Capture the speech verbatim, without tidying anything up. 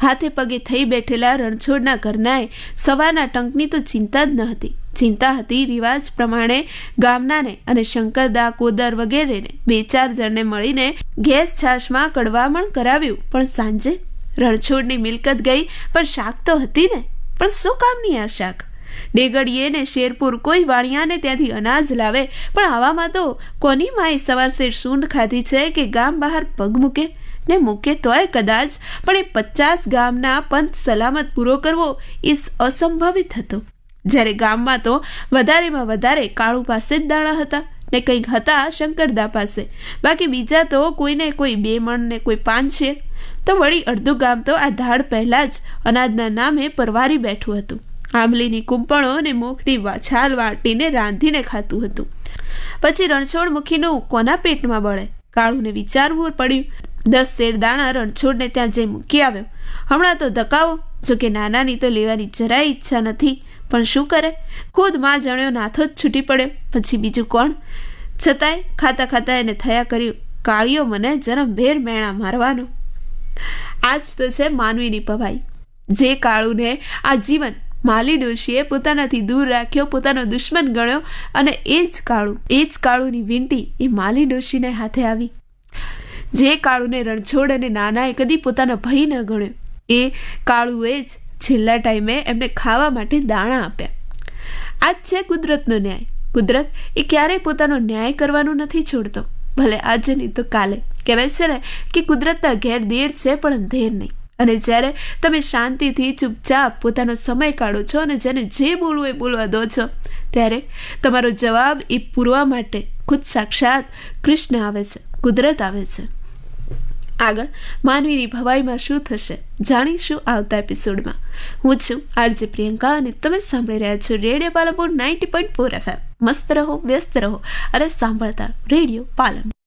હાથે પગે થઈ બેઠેલા રણછોડના ઘરનાએ સવારના ટંકની તો ચિંતા જ ન હતી. ચિંતા હતી રિવાજ પ્રમાણે ગામનાને અને શંકરદા, કોદર વગેરેને બે ચાર જણને મળીને ગેસ છાશમાં કડવામણ કરાવ્યું. પણ સાંજે રણછોડની મિલકત ગઈ, પણ શાક તો હતી ને. પણ શું કામની આ શાક? ડેગડીએ ને શેરપુર કોઈ વાણિયાને ત્યાંથી અનાજ લાવે, પણ આવામાં તો કોની માએ સવારસેર સૂંઢ ખાધી છે કે ગામ બહાર પગ મૂકે? ને મૂકે તોય કદાચ, પણ એ પચાસ ગામના પંથ સલામત પૂરો કરવો એ અસંભવિત હતો. જ્યારે ગામમાં તો વધારેમાં વધારે કાળુ પાસે જ દાણા હતા, ને કંઈક હતા શંકરદા પાસે. બાકી બીજા તો કોઈને કોઈ બે મણ ને કોઈ પાંચ શેર. તો વળી અડધું ગામ તો આ ધાડ પહેલાં જ અનાજના નામે પરવારી બેઠું હતું. આંબલીની કૂંપણો અને મુખની છાલ વાટીને રાંધીને ખાતું હતું. પછી રણછોડ મુખીનું કોના પેટમાં બળે? કાળુને વિચારવું પડ્યું. દસ શેર દાણા રણછોડને ત્યાં જઈ મૂકી આવ્યો. હમણાં તો ધકાવો, જોકે નાનાની તો લેવાની જરાય ઈચ્છા નથી, પણ શું કરે? ખુદ માં જણ્યો નાથો જ છૂટી પડ્યો, પછી બીજું કોણ? છતાંય ખાતા ખાતા એને થયા કર્યું, કાળીઓ મને જન્મભેર મેણા મારવાનો. આજ તો છે માનવીની પવાઈ. જે કાળુને આ જીવન માલી ડોશીએ પોતાનાથી દૂર રાખ્યો, પોતાનો દુશ્મન ગણ્યો, અને એ જ કાળુ એ જ કાળુની વીંટી એ માલી ડોશીને હાથે આવી. જે કાળુને રણછોડ અને નાનાએ કદી પોતાનો ભય ન ગણ્યો, એ કાળુએ જ છેલ્લા ટાઈમે એમને ખાવા માટે દાણા આપ્યા. આ જ છે કુદરતનો ન્યાય. કુદરત એ ક્યારેય પોતાનો ન્યાય કરવાનું નથી છોડતો, ભલે આજે નહીં તો કાલે. કહેવાય છે ને કે કુદરતના ઘેર દેર છે પણ અંધેર નહીં. અને જ્યારે તમે શાંતિથી ચૂપચાપ પોતાનો સમય કાઢો છો અને જેને જે બોલવું એ બોલવા દો છો, ત્યારે તમારો જવાબ એ પૂરવા માટે ખુદ સાક્ષાત કૃષ્ણ આવે છે, કુદરત આવે છે. આગળ માનવીની ભવાઈમાં શું થશે જાણીશું આવતા એપિસોડમાં. હું છું આરજે પ્રિયંકા અને તમે સાંભળી રહ્યા છો radio Palanpur ninety point four F M. મસ્ત રહો, વ્યસ્ત રહો અને સાંભળતા રેડિયો પાલનપુર.